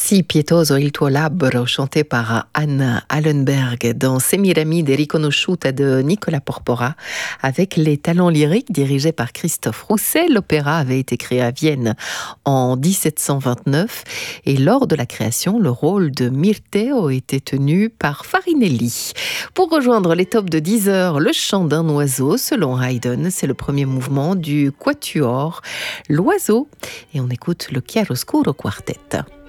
Si pietoso il tuo labbro, chanté par Anna Allenberg dans Semiramide riconosciuta de Nicola Porpora, avec les talents lyriques dirigés par Christophe Rousset. L'opéra avait été créé à Vienne en 1729 et lors de la création, le rôle de Mirteo était tenu par Farinelli. Pour rejoindre les tops de 10 heures, le chant d'un oiseau, selon Haydn, c'est le premier mouvement du quatuor L'Oiseau et on écoute le Chiaroscuro Quartet.